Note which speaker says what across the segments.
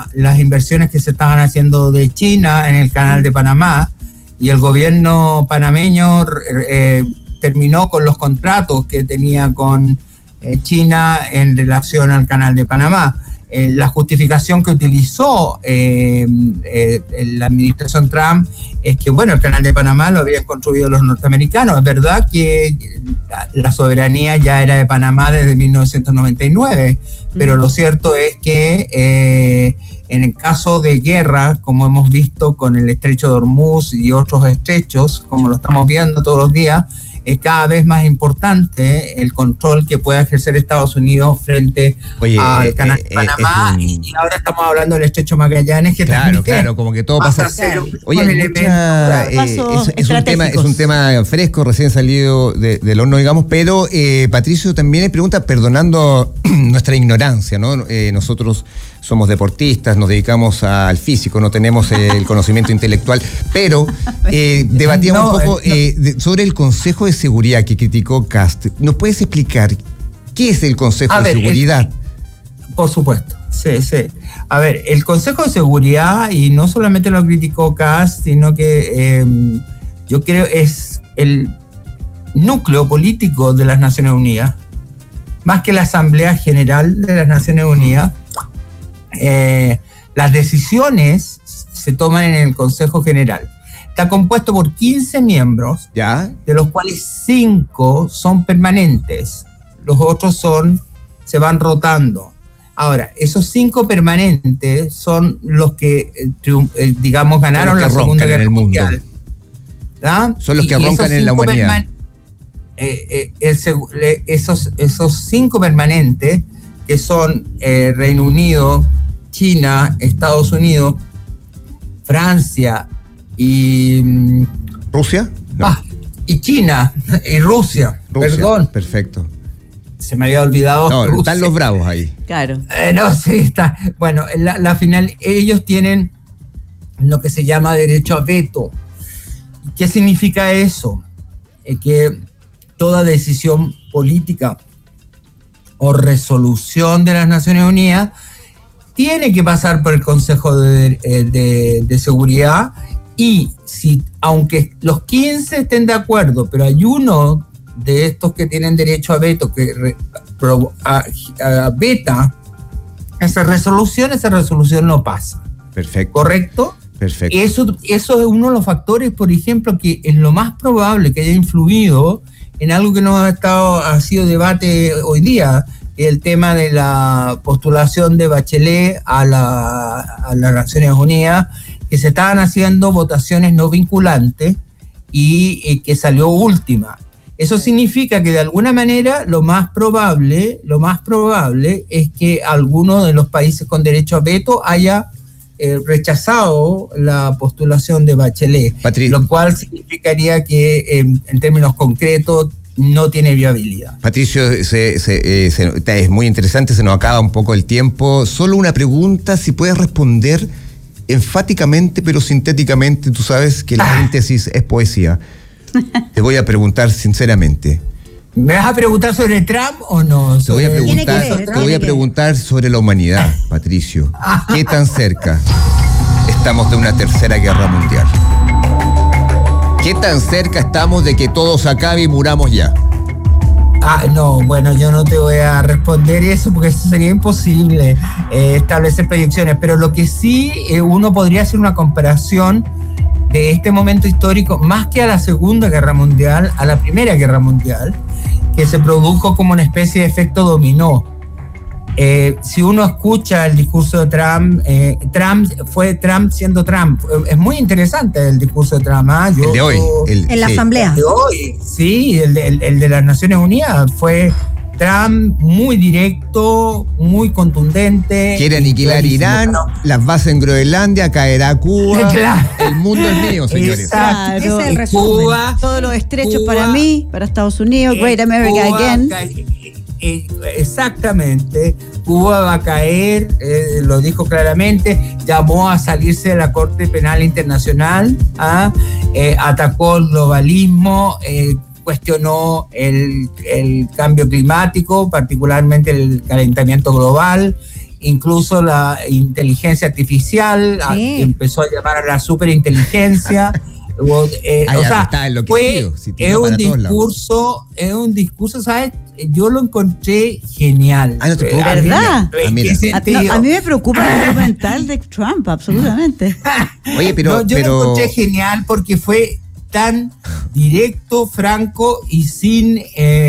Speaker 1: las inversiones que se estaban haciendo de China en el canal de Panamá, y el gobierno panameño terminó con los contratos que tenía con China en relación al canal de Panamá. La justificación que utilizó la administración Trump es que, bueno, el canal de Panamá lo habían construido los norteamericanos. Es verdad que la soberanía ya era de Panamá desde 1999, pero lo cierto es que en el caso de guerra, como hemos visto con el estrecho de Hormuz y otros estrechos, como lo estamos viendo todos los días, es cada vez más importante el control que puede ejercer Estados Unidos frente al canal de Panamá, y ahora estamos hablando del estrecho Magallanes, que
Speaker 2: claro, como que todo pasa a ser. Oye, es un tema fresco, recién salido del horno, digamos, pero Patricio también le pregunta, perdonando nuestra ignorancia, ¿no? Nosotros somos deportistas, nos dedicamos al físico, no tenemos el conocimiento intelectual, pero debatíamos un poco sobre el Consejo de Seguridad que criticó Kast. ¿Nos puedes explicar qué es el Consejo de Seguridad?
Speaker 1: Por supuesto, sí. A ver, el Consejo de Seguridad, y no solamente lo criticó Kast, sino que yo creo es el núcleo político de las Naciones Unidas, más que la Asamblea General de las Naciones Unidas. Las decisiones se toman en el Consejo General. Está compuesto por 15 miembros, ¿ya?, de los cuales 5 son permanentes. Los otros se van rotando. Ahora, esos 5 permanentes son los que, digamos, ganaron la Segunda Guerra Mundial.
Speaker 2: Son los que roncan en la humanidad.
Speaker 1: Esos 5 permanentes, que son Reino Unido, China, Estados Unidos, Francia y
Speaker 2: ¿Rusia? No.
Speaker 1: Y China y Rusia, perdón.
Speaker 2: Perfecto.
Speaker 1: Se me había olvidado.
Speaker 2: No, Rusia. Están los bravos ahí.
Speaker 3: Claro.
Speaker 1: No, sí, está. Bueno, la final, ellos tienen lo que se llama derecho a veto. ¿Qué significa eso? Que toda decisión política o resolución de las Naciones Unidas tiene que pasar por el Consejo de Seguridad, y aunque los 15 estén de acuerdo, pero hay uno de estos que tienen derecho a veto que veta esa resolución no pasa.
Speaker 2: Perfecto.
Speaker 1: ¿Correcto?
Speaker 2: Perfecto.
Speaker 1: Eso es uno de los factores, por ejemplo, que es lo más probable que haya influido en algo que no ha sido debate hoy día, el tema de la postulación de Bachelet a las Naciones Unidas, que se estaban haciendo votaciones no vinculantes y que salió última. Eso significa que de alguna manera lo más probable es que alguno de los países con derecho a veto haya rechazado la postulación de Bachelet, lo cual significaría que en términos concretos no tiene viabilidad.
Speaker 2: Patricio, es muy interesante, se nos acaba un poco el tiempo. Solo una pregunta, si puedes responder enfáticamente pero sintéticamente. Tú sabes que la síntesis es poesía. Te voy a preguntar sinceramente.
Speaker 1: ¿Me vas a preguntar sobre Trump o no?
Speaker 2: Te voy a preguntar sobre la humanidad, Patricio. ¿Qué tan cerca estamos de una tercera guerra mundial? ¿Qué tan cerca estamos de que todo se acabe y muramos ya?
Speaker 1: No, bueno, yo no te voy a responder eso porque eso sería imposible establecer proyecciones, pero lo que sí uno podría hacer una comparación de este momento histórico, más que a la Segunda Guerra Mundial, a la Primera Guerra Mundial, que se produjo como una especie de efecto dominó. Si uno escucha el discurso de Trump, fue Trump siendo Trump. Es muy interesante el discurso de Trump.
Speaker 2: El de hoy.
Speaker 3: En la asamblea.
Speaker 1: El de hoy, sí, el de las Naciones Unidas. Fue Trump muy directo, muy contundente.
Speaker 2: Quiere aniquilar Irán, las bases en Groenlandia, caerá Cuba.
Speaker 1: Claro.
Speaker 2: El mundo es mío, señores.
Speaker 3: Exacto. Ese es el resumen. Cuba, todos los estrechos para mí, para Estados Unidos, Great America
Speaker 1: Cuba,
Speaker 3: Again.
Speaker 1: Exactamente, Cuba va a caer, lo dijo claramente, llamó a salirse de la Corte Penal Internacional, atacó el globalismo, cuestionó el cambio climático, particularmente el calentamiento global, incluso la inteligencia artificial, empezó a llamar a la superinteligencia. O sea, es un discurso, ¿sabes? Yo lo encontré genial.
Speaker 3: ¿No te preocupa? ¿Verdad? A mí me preocupa el documental de Trump, absolutamente.
Speaker 2: Oye, pero
Speaker 1: yo lo encontré genial porque fue tan directo, franco y sin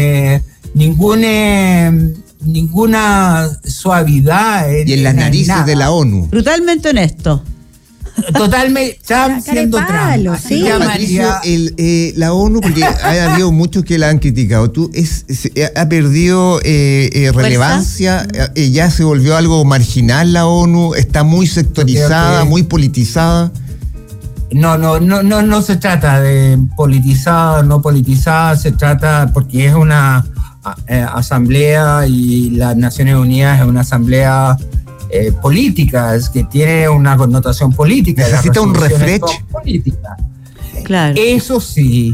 Speaker 1: ninguna suavidad.
Speaker 2: Y en las narices nada. De la ONU.
Speaker 3: Brutalmente honesto.
Speaker 1: Totalmente, Trump siendo Trump.
Speaker 3: Sí.
Speaker 2: Patricio, la ONU, porque ha habido muchos que la han criticado, ha perdido relevancia, ya se volvió algo marginal la ONU, está muy sectorizada, muy politizada.
Speaker 1: No se trata de politizada, no politizada, se trata porque es una asamblea y las Naciones Unidas es una asamblea política, es que tiene una connotación política.
Speaker 2: Necesita un refresh.
Speaker 3: Claro.
Speaker 1: Eso sí.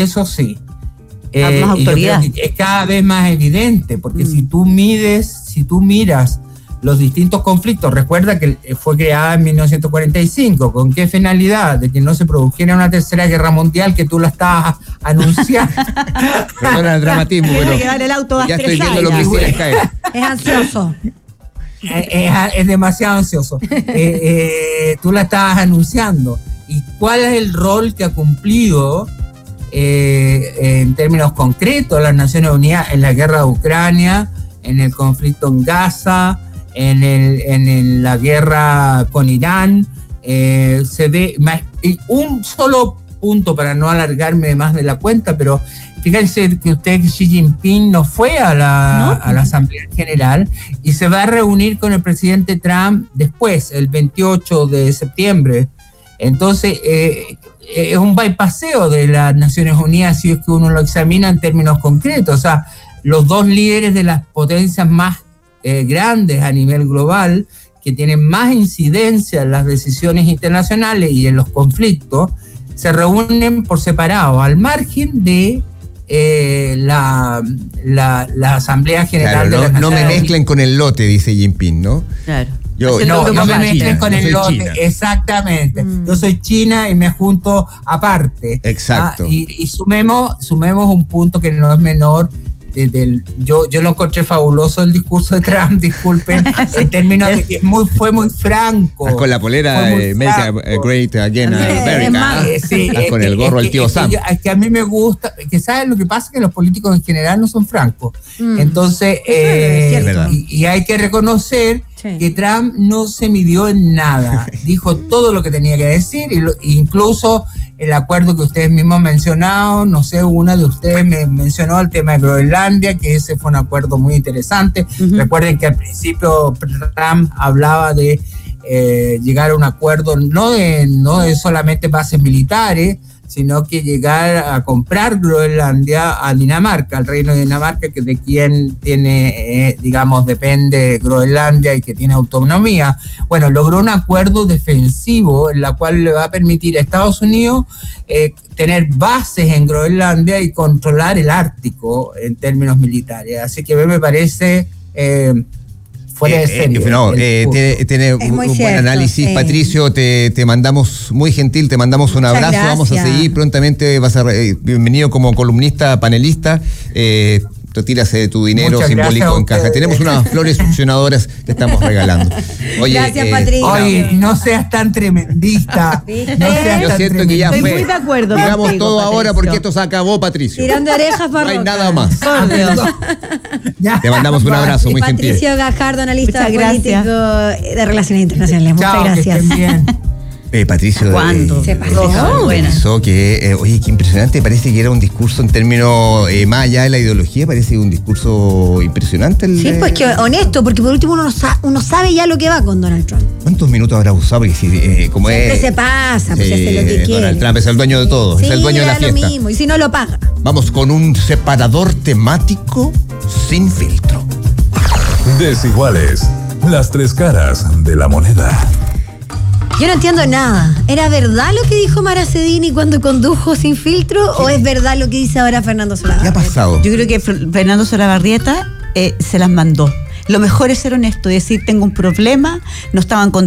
Speaker 3: Más autoridad.
Speaker 1: Es cada vez más evidente, porque si tú miras los distintos conflictos, recuerda que fue creada en 1945, ¿con qué finalidad? De que no se produjera una tercera guerra mundial que tú la estabas anunciando.
Speaker 2: Perdona el dramatismo, pero
Speaker 3: ya
Speaker 2: estoy viendo los misiles caer.
Speaker 3: Es ansioso.
Speaker 1: Es demasiado ansioso. Tú la estabas anunciando. ¿Y cuál es el rol que ha cumplido en términos concretos las Naciones Unidas en la guerra de Ucrania, en el conflicto en Gaza, en la guerra con Irán? Se ve más, un solo punto para no alargarme más de la cuenta, pero fíjense que Xi Jinping no fue a la Asamblea General y se va a reunir con el presidente Trump después, el 28 de septiembre. Entonces, es un bypasseo de las Naciones Unidas si es que uno lo examina en términos concretos. O sea, los dos líderes de las potencias más grandes a nivel global, que tienen más incidencia en las decisiones internacionales y en los conflictos, se reúnen por separado, al margen de la Asamblea General,
Speaker 2: claro,
Speaker 1: de las Naciones
Speaker 2: no me mezclen con el lote, dice Jinping, ¿no?
Speaker 3: Claro.
Speaker 1: No me mezclen con el lote,
Speaker 2: China.
Speaker 1: Exactamente. Yo soy China y me junto aparte.
Speaker 2: Exacto.
Speaker 1: Y sumemos un punto que no es menor. Yo lo encontré fabuloso el discurso de Trump, disculpen, en términos de que fue muy franco.
Speaker 2: Con la polera de Make Great Again America.
Speaker 1: Sí,
Speaker 2: con el gorro del tío Sam.
Speaker 1: Es que a mí me gusta, que ¿sabes lo que pasa? Que los políticos en general no son francos. Entonces, y hay que reconocer que Trump no se midió en nada. Dijo todo lo que tenía que decir, incluso el acuerdo que ustedes mismos mencionaron, no sé, una de ustedes me mencionó el tema de Groenlandia, que ese fue un acuerdo muy interesante. Recuerden que al principio Trump hablaba de llegar a un acuerdo no de solamente bases militares, sino que llegar a comprar Groenlandia a Dinamarca, al reino de Dinamarca, que de quien tiene, depende Groenlandia y que tiene autonomía. Bueno, logró un acuerdo defensivo en la cual le va a permitir a Estados Unidos tener bases en Groenlandia y controlar el Ártico en términos militares. Así que me parece... fuera de serie.
Speaker 2: Tiene un buen análisis, Patricio, te mandamos, muy gentil, te mandamos un abrazo, gracias. Vamos a seguir prontamente, vas a bienvenido como columnista, panelista, retírase de tu dinero simbólico en caja. Tenemos unas flores succionadoras que estamos regalando. Oye,
Speaker 3: gracias, Patricio.
Speaker 1: Oye, no seas tan tremendista.
Speaker 2: Yo siento que ya
Speaker 3: estoy
Speaker 2: fue.
Speaker 3: Muy de acuerdo.
Speaker 2: Digamos
Speaker 3: contigo,
Speaker 2: todo
Speaker 3: Patricio.
Speaker 2: Ahora porque esto se acabó, Patricio.
Speaker 3: Tirando orejas para
Speaker 2: no hay nada más.
Speaker 3: Por Dios.
Speaker 2: Te mandamos un abrazo muy gentil.
Speaker 4: Patricio Gajardo, analista político de Relaciones Internacionales.
Speaker 1: Chao,
Speaker 4: muchas gracias.
Speaker 1: Que estén bien.
Speaker 2: Patricio
Speaker 3: se
Speaker 2: pensó que, oye, qué impresionante, parece que era un discurso en términos más allá de la ideología, parece un discurso impresionante.
Speaker 4: Sí, pues que honesto, porque por último uno sabe ya lo que va con Donald Trump.
Speaker 2: ¿Cuántos minutos habrá usado? Porque como
Speaker 4: siempre se pasa, pues hace lo que quiere.
Speaker 2: Donald Trump es el dueño de todo, es el dueño de la fiesta.
Speaker 4: Lo mismo, y si no lo paga.
Speaker 2: Vamos con un separador temático sin filtro.
Speaker 5: Desiguales, las tres caras de la moneda.
Speaker 4: Yo no entiendo nada. ¿Era verdad lo que dijo Mara Cedini cuando condujo Sin Filtro o es verdad lo que dice ahora Fernando Solabarrieta?
Speaker 2: ¿Qué ha pasado?
Speaker 3: Yo creo que Fernando Solabarrieta se las mandó. Lo mejor es ser honesto, decir, tengo un problema, no estaban